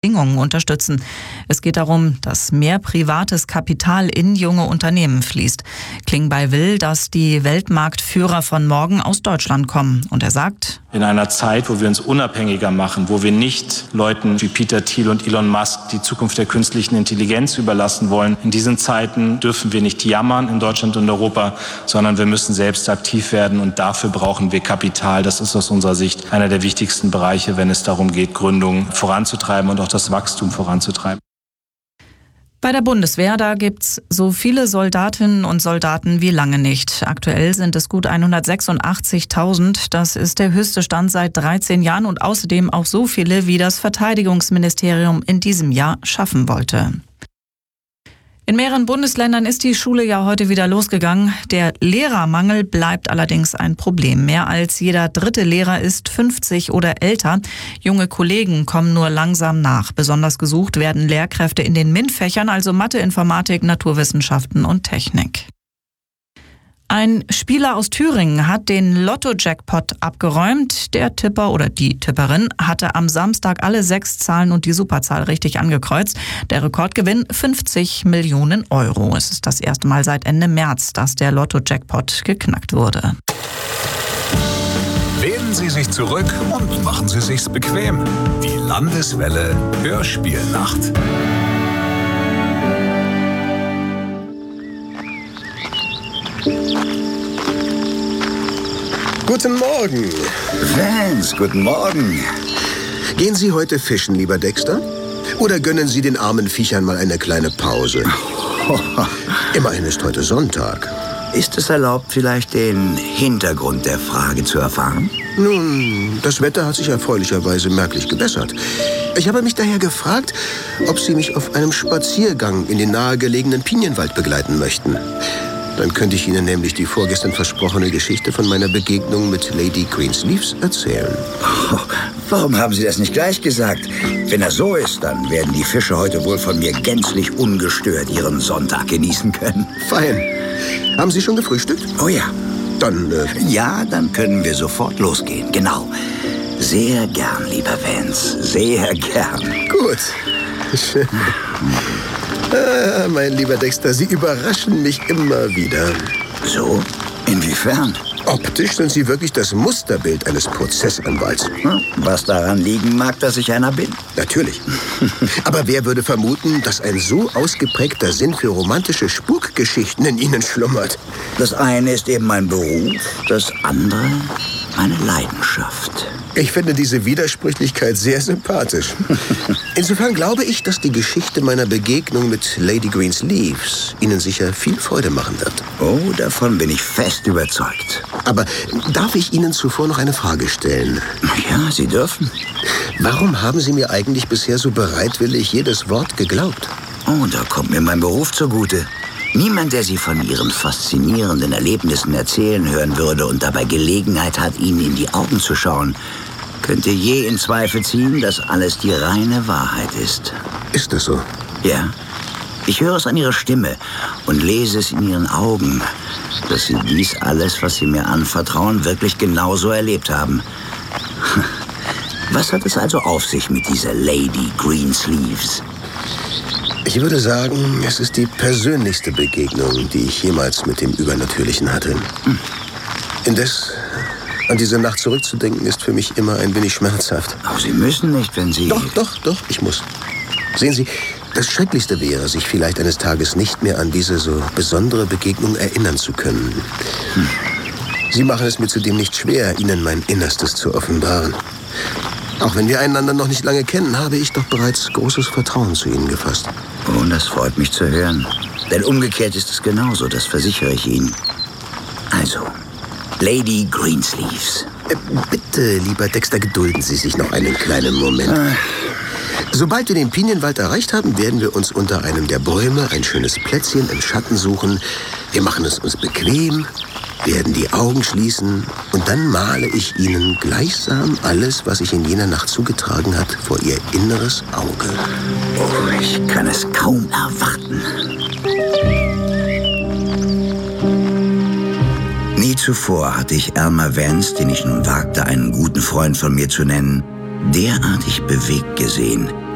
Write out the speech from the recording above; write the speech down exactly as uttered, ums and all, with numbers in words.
Bedingungen unterstützen. Es geht darum, dass mehr privates Kapital in junge Unternehmen fließt. Klingbeil will, dass die Weltmarktführer von morgen aus Deutschland kommen. Und er sagt: In einer Zeit, wo wir uns unabhängiger machen, wo wir nicht Leuten wie Peter Thiel und Elon Musk die Zukunft der künstlichen Intelligenz überlassen wollen, in diesen Zeiten dürfen wir nicht jammern in Deutschland und Europa, sondern wir müssen selbst aktiv werden, und dafür brauchen wir Kapital. Das ist aus unserer Sicht einer der wichtigsten Bereiche, wenn es darum geht, Gründung voranzutreiben und auch das Wachstum voranzutreiben. Bei der Bundeswehr, da gibt's so viele Soldatinnen und Soldaten wie lange nicht. Aktuell sind es gut hundertsechsundachtzigtausend. Das ist der höchste Stand seit dreizehn Jahren und außerdem auch so viele, wie das Verteidigungsministerium in diesem Jahr schaffen wollte. In mehreren Bundesländern ist die Schule ja heute wieder losgegangen. Der Lehrermangel bleibt allerdings ein Problem. Mehr als jeder dritte Lehrer ist fünfzig oder älter. Junge Kollegen kommen nur langsam nach. Besonders gesucht werden Lehrkräfte in den MINT-Fächern, also Mathe, Informatik, Naturwissenschaften und Technik. Ein Spieler aus Thüringen hat den Lotto-Jackpot abgeräumt. Der Tipper oder die Tipperin hatte am Samstag alle sechs Zahlen und die Superzahl richtig angekreuzt. Der Rekordgewinn fünfzig Millionen Euro. Es ist das erste Mal seit Ende März, dass der Lotto-Jackpot geknackt wurde. Lehnen Sie sich zurück und machen Sie sich's bequem. Die Landeswelle Hörspielnacht. Guten Morgen. Vance, guten Morgen. Gehen Sie heute fischen, lieber Dexter? Oder gönnen Sie den armen Viechern mal eine kleine Pause? Immerhin ist heute Sonntag. Ist es erlaubt, vielleicht den Hintergrund der Frage zu erfahren? Nun, das Wetter hat sich erfreulicherweise merklich gebessert. Ich habe mich daher gefragt, ob Sie mich auf einem Spaziergang in den nahegelegenen Pinienwald begleiten möchten. Dann könnte ich Ihnen nämlich die vorgestern versprochene Geschichte von meiner Begegnung mit Lady Greensleeves erzählen. Oh, warum haben Sie das nicht gleich gesagt? Wenn das so ist, dann werden die Fische heute wohl von mir gänzlich ungestört ihren Sonntag genießen können. Fein. Haben Sie schon gefrühstückt? Oh ja. Dann, äh... Ja, dann können wir sofort losgehen. Genau. Sehr gern, lieber Vance. Sehr gern. Gut. Schön. Ah, mein lieber Dexter, Sie überraschen mich immer wieder. So? Inwiefern? Optisch sind Sie wirklich das Musterbild eines Prozessanwalts. Hm, was daran liegen mag, dass ich einer bin? Natürlich. Aber wer würde vermuten, dass ein so ausgeprägter Sinn für romantische Spukgeschichten in Ihnen schlummert? Das eine ist eben mein Beruf, das andere meine Leidenschaft. Ich finde diese Widersprüchlichkeit sehr sympathisch. Insofern glaube ich, dass die Geschichte meiner Begegnung mit Lady Greensleeves Ihnen sicher viel Freude machen wird. Oh, davon bin ich fest überzeugt. Aber darf ich Ihnen zuvor noch eine Frage stellen? Ja, Sie dürfen. Warum haben Sie mir eigentlich bisher so bereitwillig jedes Wort geglaubt? Oh, da kommt mir mein Beruf zugute. Niemand, der Sie von Ihren faszinierenden Erlebnissen erzählen hören würde und dabei Gelegenheit hat, Ihnen in die Augen zu schauen, könnte je in Zweifel ziehen, dass alles die reine Wahrheit ist. Ist das so? Ja. Ich höre es an Ihrer Stimme und lese es in Ihren Augen, dass Sie dies alles, was Sie mir anvertrauen, wirklich genauso erlebt haben. Was hat es also auf sich mit dieser Lady Greensleeves? Ich würde sagen, es ist die persönlichste Begegnung, die ich jemals mit dem Übernatürlichen hatte. Hm. Indes, an diese Nacht zurückzudenken, ist für mich immer ein wenig schmerzhaft. Aber Sie müssen nicht, wenn Sie... Doch, doch, doch, ich muss. Sehen Sie, das Schrecklichste wäre, sich vielleicht eines Tages nicht mehr an diese so besondere Begegnung erinnern zu können. Hm. Sie machen es mir zudem nicht schwer, Ihnen mein Innerstes zu offenbaren. Auch wenn wir einander noch nicht lange kennen, habe ich doch bereits großes Vertrauen zu Ihnen gefasst. Oh, das freut mich zu hören. Denn umgekehrt ist es genauso, das versichere ich Ihnen. Also, Lady Greensleeves. Äh, bitte, lieber Dexter, gedulden Sie sich noch einen kleinen Moment. Ah. Sobald wir den Pinienwald erreicht haben, werden wir uns unter einem der Bäume ein schönes Plätzchen im Schatten suchen. Wir machen es uns bequem, werden die Augen schließen und dann male ich Ihnen gleichsam alles, was sich in jener Nacht zugetragen hat, vor Ihr inneres Auge. Oh, ich kann es kaum erwarten. Nie zuvor hatte ich Elmer Vance, den ich nun wagte, einen guten Freund von mir zu nennen, derartig bewegt gesehen.